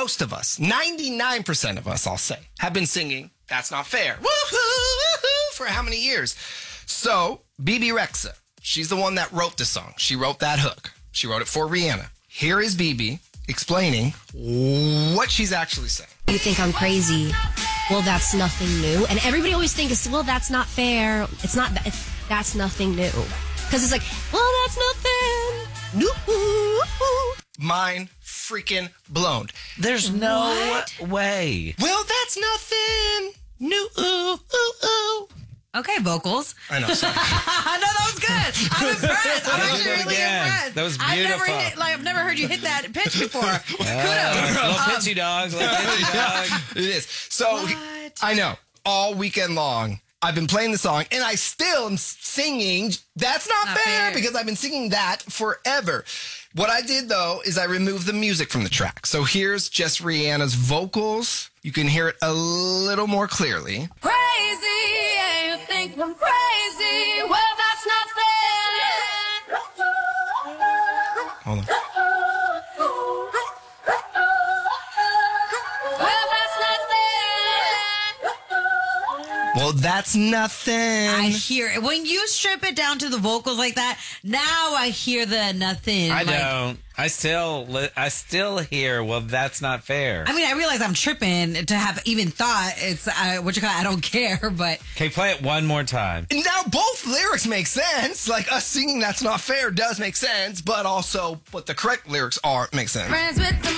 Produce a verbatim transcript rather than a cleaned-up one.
most of us, ninety-nine percent of us, I'll say, have been singing That's Not Fair. Woohoo, woohoo, for how many years? So, Bebe Rexha, she's the one that wrote the song. She wrote that hook. She wrote it for Rihanna. Here is Bebe explaining what she's actually saying. You think I'm crazy. Well, that's nothing new. And everybody always thinks, well, that's not fair. It's not, it's, that's nothing new. Because it's like, well, that's nothing new. Mind freaking blown. There's no What? way. Well, that's nothing new. Ooh, ooh, ooh. Okay, vocals. I know. Sorry. no, that was good. I'm impressed. I'm Do actually it really again. impressed. That was I've never beautiful. hit, like I've never heard you hit that pitch before. Uh, Kudos. little Um, pitchy dog. Little pitchy dog. It is. So, What? I know. All weekend long, I've been playing the song, and I still am singing That's Not, Not fair, fair. because I've been singing that forever. What I did, though, is I removed the music from the track. So here's just Rihanna's vocals. You can hear it a little more clearly. Crazy, yeah, you think I'm crazy. Well, that's not fair. Hold on. Well, that's not fair. Well, that's nothing. I hear it. When you strip it down to the vocals like that, now I hear the nothing. I like, don't. I still, li- I still hear. Well, that's not fair. I mean, I realize I'm tripping to have even thought it's uh, what you call. I don't care, but Okay, play it one more time. And now both lyrics make sense. Like us singing That's Not Fair does make sense, but also what the correct lyrics are makes sense. Friends with the